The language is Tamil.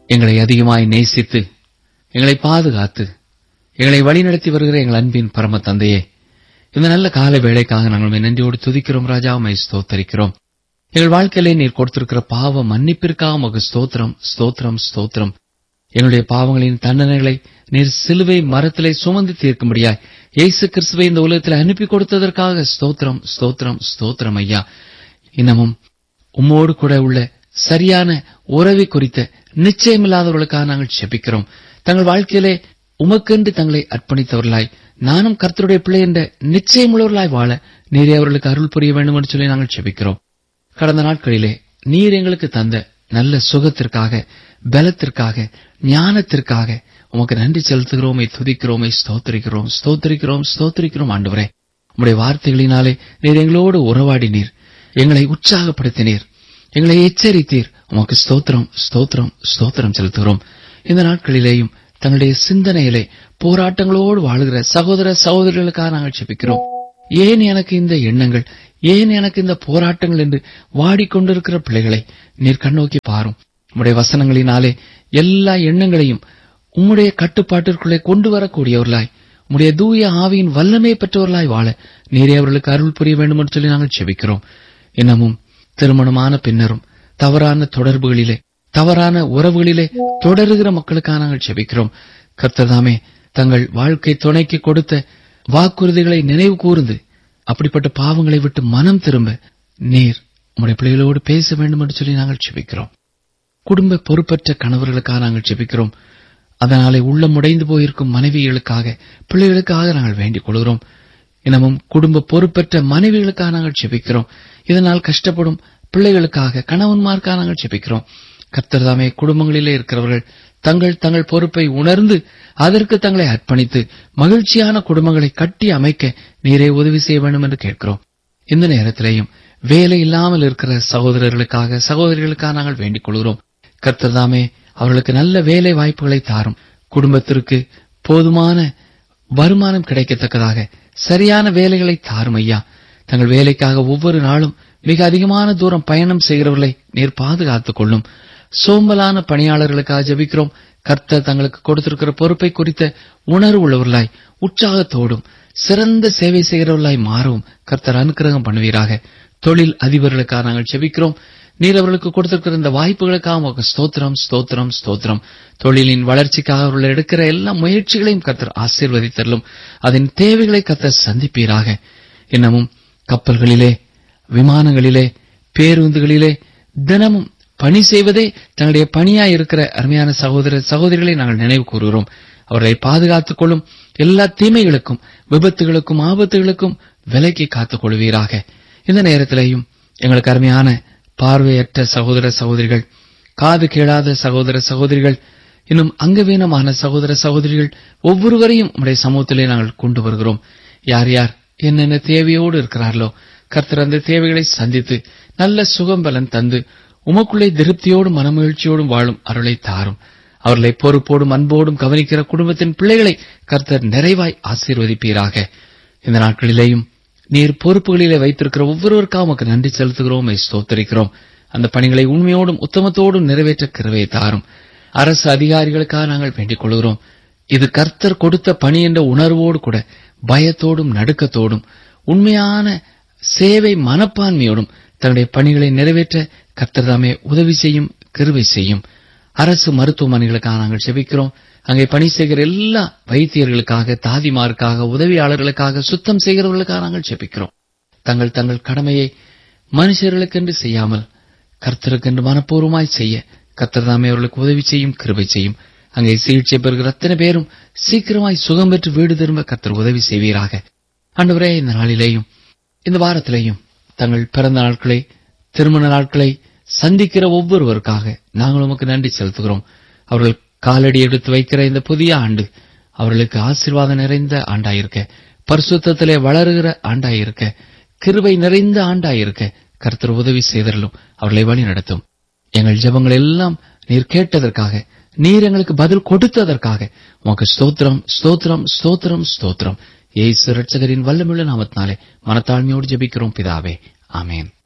எங்களை அதிகமாய் நேசித்து எங்களை பாதுகாத்து எங்களை வழிநடத்தி வருகிற எங்கள் அன்பின் பரம தந்தையே, இந்த நல்ல கால வேளைக்காக நாங்கள் நன்றியோடு துதிக்கிறோம். ராஜா, உம்மை ஸ்தோத்தரிக்கிறோம். எங்கள் வாழ்க்கையிலே நீர் கொடுத்திருக்கிற பாவ மன்னிப்பிற்காக உமக்கு ஸ்தோத்திரம், ஸ்தோத்திரம், ஸ்தோத்திரம். எங்களுடைய பாவங்களின் தண்டனைகளை நீர் சிலுவை மரத்திலே சுமந்து தீர்க்கும்படியாய் இயேசு கிறிஸ்துவை இந்த உலகத்தில் அனுப்பி கொடுத்ததற்காக ஸ்தோத்திரம், ஸ்தோத்திரம், ஸ்தோத்திரம். ஐயா, இன்னமும் உம்மோடு கூட உள்ள சரியான உறவை குறித்த நிச்சயமில்லாதவர்களுக்காக நாங்கள் செபிக்கிறோம். தங்கள் வாழ்க்கையிலே உமக்கென்று தங்களை அர்ப்பணித்தவர்களாய், நானும் கர்த்தருடைய பிள்ளை என்ற நிச்சயமுள்ளவர்களாய் வாழ நீரே அவர்களுக்கு அருள் புரிய வேண்டும் என்று சொல்லி நாங்கள் செபிக்கிறோம். கடந்த நாட்களிலே நீர் எங்களுக்கு தந்த நல்ல சுகத்திற்காக, பலத்திற்காக, ஞானத்திற்காக உமக்கு நன்றி செலுத்துகிறோமே, துதிக்கிறோமே, ஸ்தோத்திரிக்கிறோம், ஸ்தோத்திரிக்கிறோம், ஸ்தோத்திரிக்கிறோம். ஆண்டவரே, உம்முடைய வார்த்தைகளினாலே நீர் எங்களோடு உறவாடினீர், எங்களை உற்சாகப்படுத்தினீர், எங்களை எச்சரித்தீர். உமக்கு ஸ்தோத்திரம், ஸ்தோத்திரம், ஸ்தோத்திரம் செலுத்துகிறோம். இந்த நாட்களிலேயும் தங்களுடைய சிந்தனையிலே போராட்டங்களோடு வாழுகிற சகோதர சகோதரிகளுக்காக நாங்கள் செபிக்கிறோம். ஏன் எனக்கு இந்த எண்ணங்கள், ஏன் எனக்கு இந்த போராட்டங்கள் என்று வாடிக்கொண்டிருக்கிற பிள்ளைகளை நீர் கண்ணோக்கி பாரும். உம்முடைய வசனங்களினாலே எல்லா எண்ணங்களையும் உம்முடைய கட்டுப்பாட்டிற்குள்ளே கொண்டு வரக்கூடியவர்களாய், உம்முடைய தூய ஆவியின் வல்லமை பெற்றவர்களாய் வாழ நீரே அவர்களுக்கு அருள் புரிய வேண்டும் என்று சொல்லி நாங்கள் செபிக்கிறோம். இன்னமும் திருமணமான பின்னரும் தவறான தொடர்புகளிலே, தவறான உறவுகளிலே தொடருகிற மக்களுக்காக நாங்கள் செபிக்கிறோம். கர்த்தர்தாமே தங்கள் வாழ்க்கை துணைக்கு கொடுத்த வாக்குறுதிகளை நினைவு கூர்ந்து அப்படிப்பட்ட பாவங்களை விட்டு மனம் திரும்ப நீர் உம்முடைய பிள்ளைகளோடு பேச வேண்டும் என்று சொல்லி நாங்கள் செபிக்கிறோம். குடும்ப பொறுப்பற்ற கணவர்களுக்காக நாங்கள் செபிக்கிறோம். அதனாலே உள்ளம் உடைந்து போயிருக்கும் மனைவிகளுக்காக, பிள்ளைகளுக்காக நாங்கள் வேண்டிக் கொள்கிறோம். இன்னமும் குடும்ப பொறுப்பற்ற மனைவிகளுக்காக நாங்கள் செபிக்கிறோம். இதனால் கஷ்டப்படும் பிள்ளைகளுக்காக, கணவன்மார்க்காக நாங்கள் செபிக்கிறோம். கர்த்தர்தாமே குடும்பங்களிலே இருக்கிறவர்கள் தங்கள் பொறுப்பை உணர்ந்து அதற்கு தங்களை அர்ப்பணித்து மகிழ்ச்சியான குடும்பங்களை கட்டி அமைக்க நீரே உதவி செய்ய வேண்டும் என்று கேட்கிறோம். இந்த நேரத்திலேயும் வேலை இல்லாமல் இருக்கிற சகோதரர்களுக்காக, சகோதரிகளுக்காக நாங்கள் வேண்டிக் கொள்கிறோம். கர்த்தர்தாமே அவர்களுக்கு நல்ல வேலை வாய்ப்புகளை தாரும். குடும்பத்திற்கு போதுமான வருமானம் கிடைக்கத்தக்கதாக சரியான வேலைகளை தாரும். ஐயா, தங்கள் வேலைக்காக ஒவ்வொரு நாளும் மிக அதிகமான தூரம் பயணம் செய்கிறவர்களை நீர் பாதுகாத்துக் கொள்ளும். சோம்பலான பணியாளர்களுக்காக ஜெபிக்கிறோம். கர்த்தர் தங்களுக்கு கொடுத்திருக்கிற பொறுப்பை குறித்த உணர்வு உள்ளவர்களாய், உற்சாகத்தோடும் சிறந்த சேவை செய்கிறவர்களாய் மாறவும் கர்த்தர் அனுக்கிரகம் பண்ணுவீராக. தொழில் அதிபர்களுக்காக நாங்கள் ஜெபிக்கிறோம். நீர் அவர்களுக்கு கொடுத்திருக்கிற இந்த வாய்ப்புகளுக்காக ஸ்தோத்திரம், ஸ்தோத்திரம், ஸ்தோத்திரம். தொழிலின் வளர்ச்சிக்காக அவர்கள் எடுக்கிற எல்லா முயற்சிகளையும் கர்த்தர் ஆசீர்வதித்தரலும். அதன் தேவைகளை கர்த்தர் சந்திப்பீராக. இன்னமும் கப்பல்களிலே, விமானங்களிலே, பேருந்துகளிலே தினமும் பணி செய்வதே தங்களுடைய பணியாய் இருக்கிற அருமையான சகோதர சகோதரிகளை நாங்கள் நினைவு கூறுகிறோம். அவர்களை பாதுகாத்துக் கொள்ளும். எல்லா தீமைகளுக்கும், விபத்துகளுக்கும், ஆபத்துகளுக்கும் விலக்கி காத்துக் கொள்வீராக. இந்த நேரத்திலேயும் எங்களுக்கு அருமையான பார்வையற்ற சகோதர சகோதரிகள், காது கேளாத சகோதர சகோதரிகள், இன்னும் அங்கவீனமான சகோதர சகோதரிகள் ஒவ்வொருவரையும் உம்முடைய சமூகத்திலே நாங்கள் கொண்டு வருகிறோம். யார் யார் என்னென்ன தேவையோடு இருக்கிறார்களோ கர்த்தர் அந்த தேவைகளை சந்தித்து நல்ல சுகம் பலன் தந்து உமக்குள்ளே திருப்தியோடும் மனமகிழ்ச்சியோடும் வாழும் அருளை தாரும். அவர்களை பொறுப்போடும் அன்போடும் கவனிக்கிற குடும்பத்தின் பிள்ளைகளை கர்த்தர் நிறைவாய் ஆசீர்வதிப்பீராக. இந்த நாட்களிலேயும் நீர் பொறுப்புகளிலே வைத்திருக்கிற ஒவ்வொருவருக்காக உமக்கு நன்றி செலுத்துகிறோம், ஸ்தோத்தரிக்கிறோம். அந்த பணிகளை உண்மையோடும் உத்தமத்தோடும் நிறைவேற்ற கிருபையை தாரும். அரசு அதிகாரிகளுக்காக நாங்கள் வேண்டிக் கொள்கிறோம். இது கர்த்தர் கொடுத்த பணி என்ற உணர்வோடு கூட பயத்தோடும் நடுக்கத்தோடும் உண்மையான சேவை மனப்பான்மையோடும் தன்னுடைய பணிகளை நிறைவேற்ற கர்த்தர்தாமே உதவி செய்யும், கிருபை செய்யும். அரசு மருத்துவமனைகளுக்காக நாங்கள் செபிக்கிறோம். அங்கே பணி செய்கிற எல்லா வைத்தியர்களுக்காக, தாதிமாருக்காக, உதவியாளர்களுக்காக, சுத்தம் செய்கிறவர்களுக்காக நாங்கள் செபிக்கிறோம். தங்கள் கடமையை மனுஷர்களுக்கென்று செய்யாமல் கர்த்தருக்கென்று மனப்பூர்வமாய் செய்ய கர்த்தர்தாமே அவர்களுக்கு உதவி செய்யும், கிருபை செய்யும். அங்கே சிகிச்சை பெறுகிற அத்தனை பேரும் சீக்கிரமாய் சுகம் பெற்று வீடு திரும்ப கர்த்தர் உதவி செய்வீராக. ஆண்டவரே, இந்த நாளிலேயும் இந்த வாரத்திலேயும் தங்கள் பிறந்த நாட்களை, திருமண நாட்களை சந்திக்கிற ஒவ்வொருவருக்காக நாங்கள் உமக்கு நன்றி செலுத்துகிறோம். அவர்கள் காலடி எடுத்து வைக்கிற இந்த புதிய ஆண்டு அவர்களுக்கு ஆசீர்வாதம் நிறைந்த ஆண்டாயிருக்க, பரிசுத்தத்திலே வளருகிற ஆண்டாயிருக்க, கிருபை நிறைந்த ஆண்டாயிருக்க கர்த்தர் உதவி செய்தரலும், அவர்களை வழி நடத்தும். எங்கள் ஜெபங்கள் எல்லாம் நீர் கேட்டதற்காக, நீர் எங்களுக்கு பதில் கொடுத்ததற்காக உமக்கு ஸ்தோத்திரம், ஸ்தோத்திரம், ஸ்தோத்திரம், ஸ்தோத்திரம். இயேசு இரட்சகரின் வல்லமையுள்ள நாமத்தினாலே மனத்தாழ்மையோடு ஜெபிக்கிறோம் பிதாவே, ஆமென்.